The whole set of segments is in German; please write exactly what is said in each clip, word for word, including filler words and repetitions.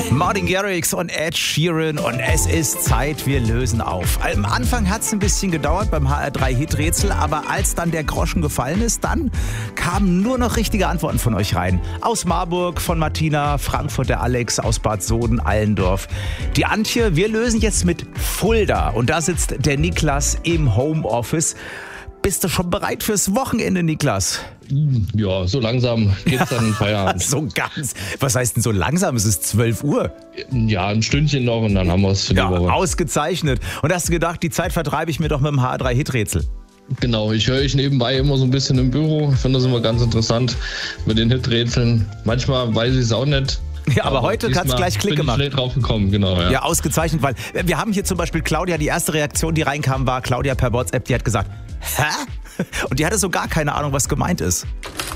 Martin Garrix und Ed Sheeran und es ist Zeit, wir lösen auf. Am Anfang hat es ein bisschen gedauert beim H R drei Hit-Rätsel, aber als dann der Groschen gefallen ist, dann kamen nur noch richtige Antworten von euch rein. Aus Marburg von Martina, Frankfurt der Alex, aus Bad Soden, Allendorf. Die Antje, wir lösen jetzt mit Fulda und da sitzt der Niklas im Homeoffice. Bist du schon bereit fürs Wochenende, Niklas? Ja, so langsam geht's dann in Feierabend. So ganz. Was heißt denn so langsam? Es ist zwölf Uhr. Ja, ein Stündchen noch und dann haben wir es für die Ja, Woche. Ausgezeichnet. Und hast du gedacht, die Zeit vertreibe ich mir doch mit dem H R drei Hit-Rätsel? Genau, ich höre euch nebenbei immer so ein bisschen im Büro. Ich finde das immer ganz interessant mit den Hit-Rätseln. Manchmal weiß ich es auch nicht. Ja, aber, aber heute hat es gleich Klick gemacht. Ich bin drauf gekommen, genau. Ja. ja, ausgezeichnet, weil wir haben hier zum Beispiel Claudia, die erste Reaktion, die reinkam, war Claudia per WhatsApp, die hat gesagt, hä? Und die hatte so gar keine Ahnung, was gemeint ist.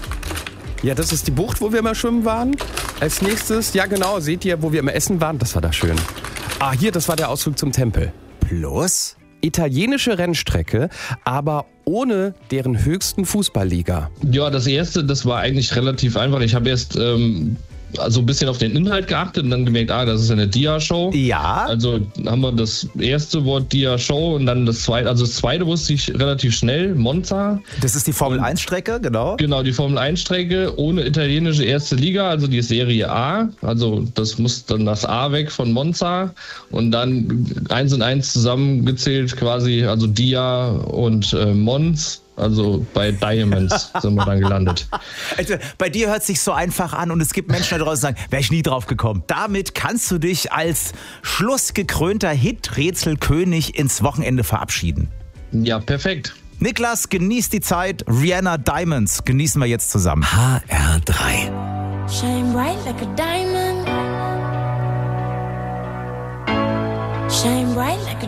Ja, das ist die Bucht, wo wir immer schwimmen waren. Als nächstes, ja genau, seht ihr, wo wir immer essen waren? Das war da schön. Ah, hier, das war der Ausflug zum Tempel. Plus? Italienische Rennstrecke, aber ohne deren höchsten Fußballliga. Ja, das erste, das war eigentlich relativ einfach. Ich habe erst ähm, also ein bisschen auf den Inhalt geachtet und dann gemerkt, ah, das ist eine Dia-Show. Ja. Also haben wir das erste Wort Dia-Show und dann das zweite, also das zweite wusste ich relativ schnell, Monza. Das ist die Formel eins Strecke, genau. Genau, die Formel eins Strecke ohne italienische erste Liga, also die Serie A. Also das muss dann das A weg von Monza und dann eins und eins zusammengezählt quasi, also Dia und äh, Mons. Also bei Diamonds sind wir dann gelandet. Also bei dir hört es sich so einfach an und es gibt Menschen da draußen, die sagen, wäre ich nie drauf gekommen. Damit kannst du dich als schlussgekrönter Hit-Rätselkönig ins Wochenende verabschieden. Ja, perfekt. Niklas, genieß die Zeit. Rihanna Diamonds genießen wir jetzt zusammen. H R drei. Shine bright like a diamond. Shine bright like a